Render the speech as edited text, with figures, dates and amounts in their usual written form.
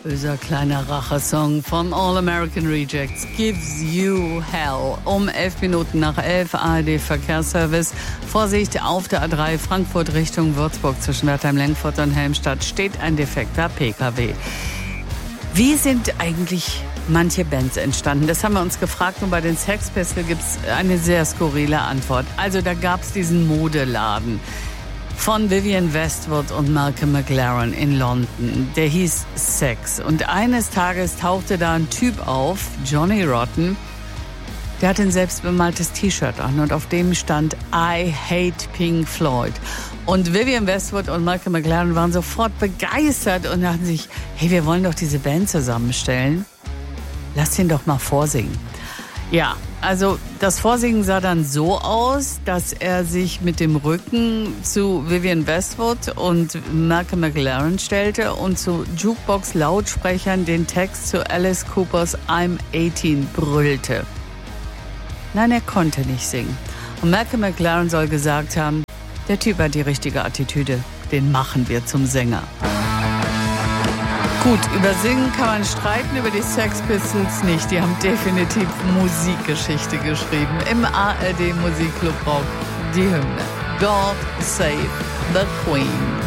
Böser kleiner Rachesong von All American Rejects, Gives You Hell. Um 11 Minuten nach 11, ARD Verkehrsservice. Vorsicht, auf der A3 Frankfurt Richtung Würzburg zwischen Wertheim-Lengfurt und Helmstadt steht ein defekter PKW. Wie sind eigentlich manche Bands entstanden? Das haben wir uns gefragt und bei den Sex Pistols gibt es eine sehr skurrile Antwort. Also da gab es diesen Modeladen von Vivienne Westwood und Malcolm McLaren in London. Der hieß Sex. Und eines Tages tauchte da ein Typ auf, Johnny Rotten, der hatte ein selbstbemaltes T-Shirt an und auf dem stand I hate Pink Floyd. Und Vivienne Westwood und Malcolm McLaren waren sofort begeistert und dachten sich, hey, wir wollen doch diese Band zusammenstellen. Lass ihn doch mal vorsingen. Ja, also das Vorsingen sah dann so aus, dass er sich mit dem Rücken zu Vivienne Westwood und Malcolm McLaren stellte und zu Jukebox-Lautsprechern den Text zu Alice Coopers I'm 18 brüllte. Nein, er konnte nicht singen. Und Malcolm McLaren soll gesagt haben, der Typ hat die richtige Attitüde, den machen wir zum Sänger. Gut, über Singen kann man streiten, über die Sex Pistols nicht. Die haben definitiv Musikgeschichte geschrieben. Im ARD Musikclub Rock die Hymne God Save the Queen.